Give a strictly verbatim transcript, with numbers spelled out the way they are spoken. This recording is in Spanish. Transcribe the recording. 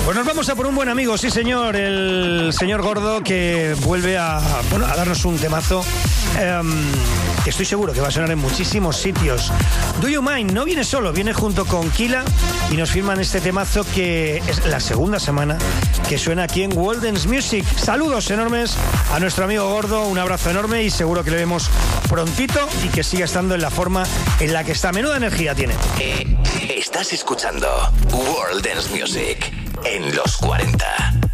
Pues nos vamos a por un buen amigo, sí señor, el señor Gordo, que vuelve a, bueno, a darnos un temazo eh, que estoy seguro que va a sonar en muchísimos sitios. Do You Mind no viene solo, viene junto con Kila y nos firman este temazo que es la segunda semana que suena aquí en World Dance Music. Saludos enormes a nuestro amigo Gordo, un abrazo enorme y seguro que le vemos prontito y que siga estando en la forma en la que está. Menuda energía tiene. Eh, estás escuchando World Dance Music en los cuarenta.